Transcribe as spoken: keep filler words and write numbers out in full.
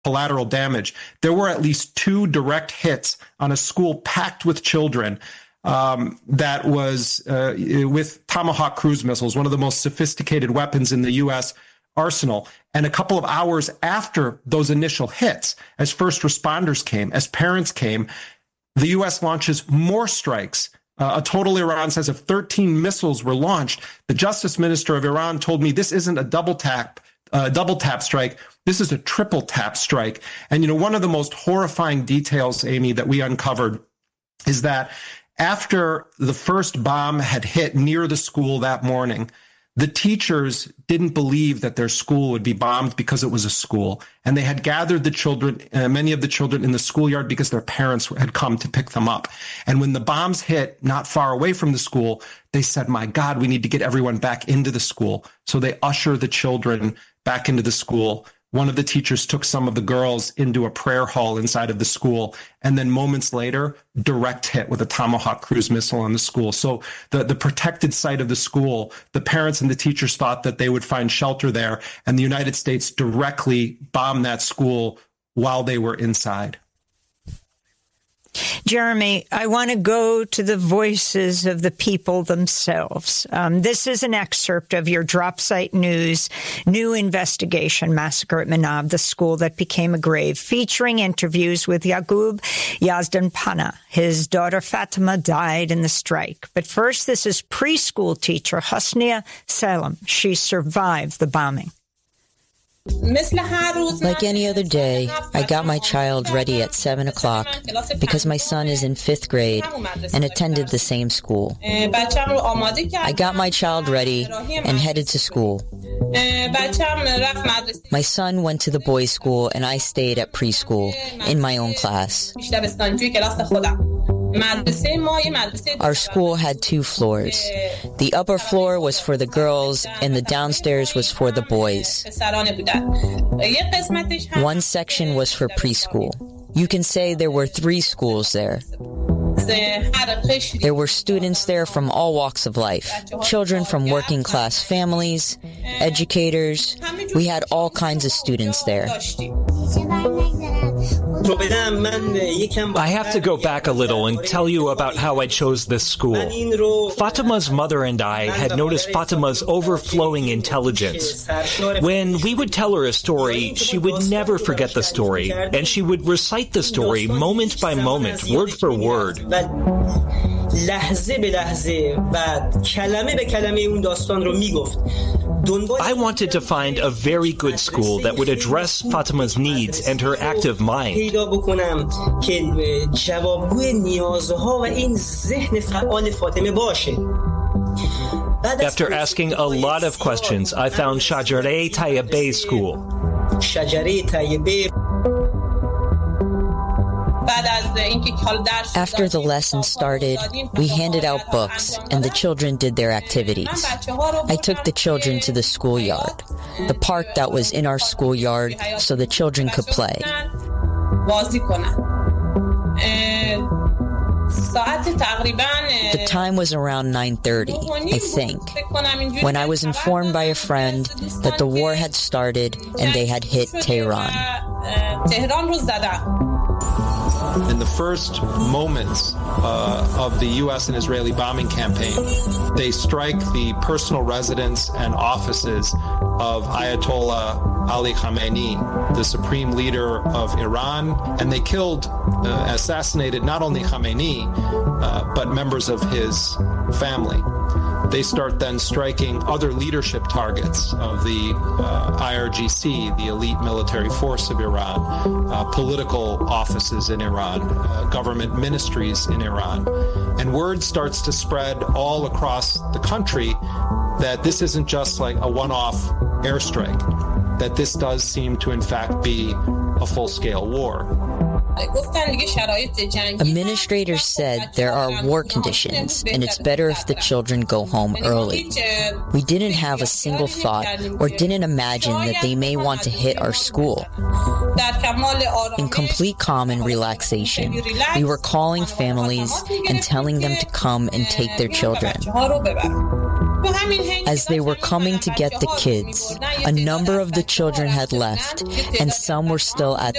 collateral damage. There were at least two direct hits on a school packed with children um, that was uh, with Tomahawk cruise missiles, one of the most sophisticated weapons in the U S arsenal. And a couple of hours after those initial hits, as first responders came, as parents came, the U S launches more strikes. Uh, a total, Iran says, of thirteen missiles were launched. The justice minister of Iran told me this isn't a double tap, uh, double tap strike. This is a triple tap strike. And, you know, one of the most horrifying details, Amy, that we uncovered is that after the first bomb had hit near the school that morning, the teachers didn't believe that their school would be bombed because it was a school. And they had gathered the children, uh, many of the children in the schoolyard because their parents had come to pick them up. And when the bombs hit not far away from the school, they said, my God, we need to get everyone back into the school. So they usher the children back into the school. One of the teachers took some of the girls into a prayer hall inside of the school, and then moments later, direct hit with a Tomahawk cruise missile on the school. So the, the protected site of the school, the parents and the teachers thought that they would find shelter there, and the United States directly bombed that school while they were inside. Jeremy, I want to go to the voices of the people themselves. Um, this is an excerpt of your drop site news, New Investigation, Massacre at Manab, the school that became a grave, featuring interviews with Yaqub Yazdanpana. His daughter Fatima died in the strike. But first, this is preschool teacher Husnia Salem. She survived the bombing. Like any other day, I got my child ready at seven o'clock because my son is in fifth grade and attended the same school. I got my child ready and headed to school. My son went to the boys' school and I stayed at preschool in my own class. Our school had two floors. The upper floor was for the girls and the downstairs was for the boys. One section was for preschool. You can say there were three schools there. There were students there from all walks of life. Children from working class families, educators. We had all kinds of students there. I have to go back a little and tell you about how I chose this school. Fatima's mother and I had noticed Fatima's overflowing intelligence. When we would tell her a story, she would never forget the story, and she would recite the story moment by moment, word for word. I wanted to find a very good school that would address Fatima's needs and her active mind. After asking a lot of questions, I found Shajareh Tayyibeh School. After the lesson started, we handed out books and the children did their activities. I took the children to the schoolyard, the park that was in our schoolyard, so the children could play. The time was around nine thirty, I think, when I was informed by a friend that the war had started and they had hit Tehran. In the first moments uh, of the U S and Israeli bombing campaign, they strike the personal residence and offices of Ayatollah Ali Khamenei, the supreme leader of Iran, and they killed, uh, assassinated not only Khamenei, uh, but members of his family. They start then striking other leadership targets of the uh, I R G C, the elite military force of Iran, uh, political offices in Iran, uh, government ministries in Iran. And word starts to spread all across the country that this isn't just like a one-off airstrike, that this does seem to in fact be a full-scale war. Administrators said there are war conditions and it's better if the children go home early. We didn't have a single thought or didn't imagine that they may want to hit our school. In complete calm and relaxation, we were calling families and telling them to come and take their children. As they were coming to get the kids, a number of the children had left and some were still at